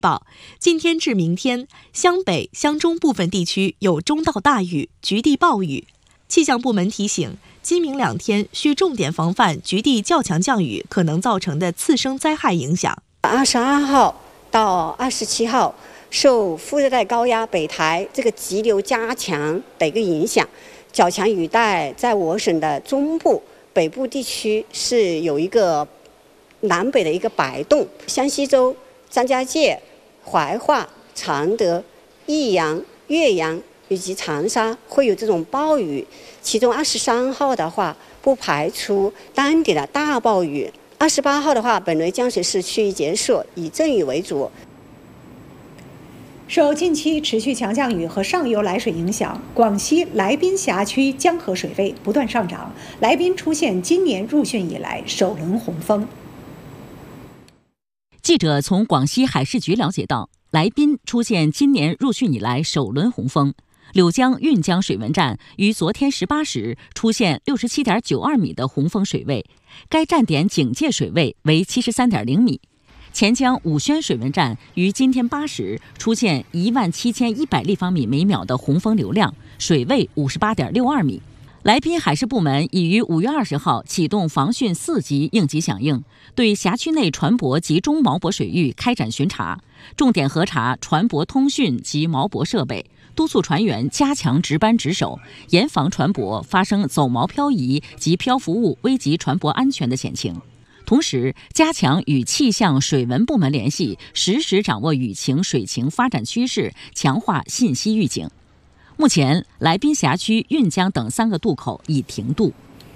报，今天至明天，湘北、湘中部分地区有中到大雨，局地暴雨。气象部门提醒，今明2天需重点防范局地较强降雨可能造成的次生灾害影响。 22号到27号，受副热带高压北台这个急流加强的一个影响，较强雨带在我省的中部、北部地区是有一个南北的一个摆动，湘西州、张家界、怀化、常德、益阳、岳阳以及长沙会有这种暴雨，其中23号的话，不排除当地的大暴雨。28号的话，本轮降水式区域结束，以阵雨为主。 受近期持续强降雨和上游来水影响，广西来宾辖区江河水位不断上涨，来宾出现今年入汛以来首轮洪峰。 记者从广西海事局了解到，来宾出现今年入汛以来首轮洪峰。柳江运江水文站于昨天18时出现67.92米的洪峰水位，该站点警戒水位为73.0米。钱江武宣水文站于今天8时出现17100立方米每秒的洪峰流量，水位58.62米。来宾海事部门已于5月20号启动防汛4级应急响应，对辖区内船舶及中锚泊水域开展巡查，重点核查船舶通讯及锚泊设备，督促船员加强值班值守，严防船舶发生走锚漂移及漂浮物危及船舶安全的险情。同时，加强与气象水文部门联系，实时掌握雨情、水情发展趋势，强化信息预警。目前，来宾辖区、运江等3个渡口已停渡。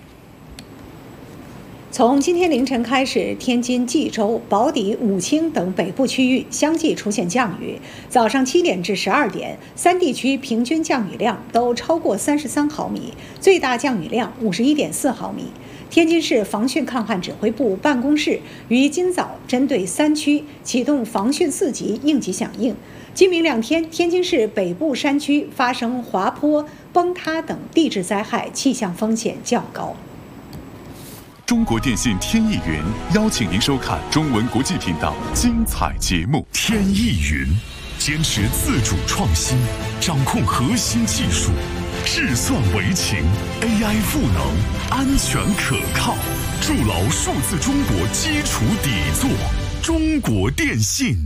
从今天凌晨开始，天津、蓟州、宝坻、武清等北部区域相继出现降雨。早上7点至12点，3地区平均降雨量都超过33毫米，最大降雨量51.4毫米。天津市防汛抗旱指挥部办公室于今早针对3区启动防汛4级应急响应。今明2天，天津市北部山区发生滑坡、崩塌等地质灾害，气象风险较高。 中国电信天翼云邀请您收看中文国际频道精彩节目。天翼云坚持自主创新，掌控核心技术，智算为情 ，AI 赋能，安全可靠，筑牢数字中国基础底座。中国电信。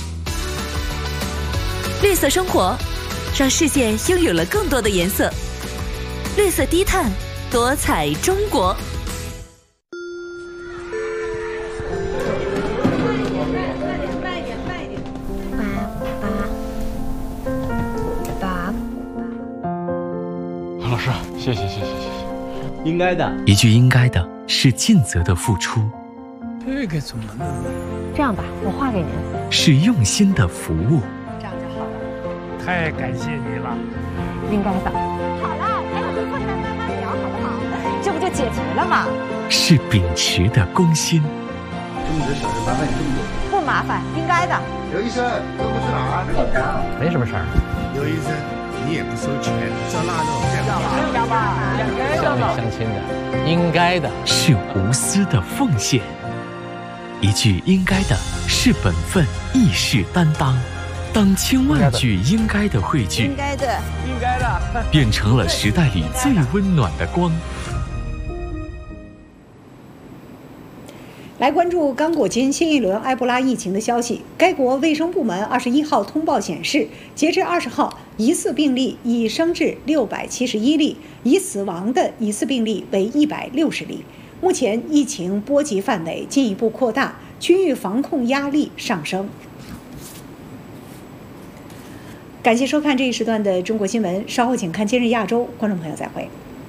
绿色生活，让世界拥有了更多的颜色。绿色低碳，多彩中国。 老师，谢谢。 应该的， 一句应该的是尽责的付出。 这个怎么弄？ 这样吧，我画给您。 是用心的服务。 这样就好了。 太感谢你了。 应该的。好了，还有和困难慢慢聊，好不好？这不就解决了吗？ 是秉持的公心。 这么点小事麻烦你这么多。 不麻烦，应该的。 刘医生，这不是哪儿？ 没什么事儿。 刘医生，你也不收钱，这腊肉要吧，2根乡里乡亲的，应该的。 是无私的奉献。一句应该的是本分，义士担当。当千万句应该的汇聚， 应该的， 变成了时代里最温暖的光。 来关注刚果金新一轮埃博拉疫情的消息。该国卫生部门21号通报显示，截至20号，疑似病例已升至671例，已死亡的疑似病例为160例。目前疫情波及范围进一步扩大，区域防控压力上升。感谢收看这一时段的中国新闻，稍后请看今日亚洲，观众朋友再会。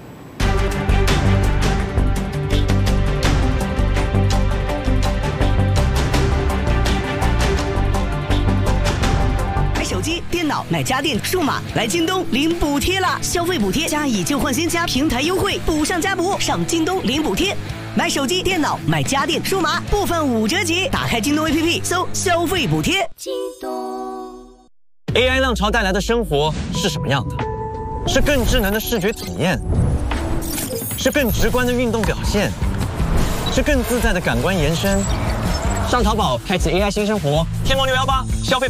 买手机、电脑、买家电、数码，来京东领补贴啦！消费补贴加以旧换新加平台优惠，补上加补，上京东领补贴。买手机、电脑、买家电、数码，部分5折起。打开京东 APP， 搜消费补贴。京东。 AI 浪潮带来的生活是什么样的？是更智能的视觉体验，是更直观的运动表现，是更自在的感官延伸。上淘宝开启 AI 新生活，天猫618消费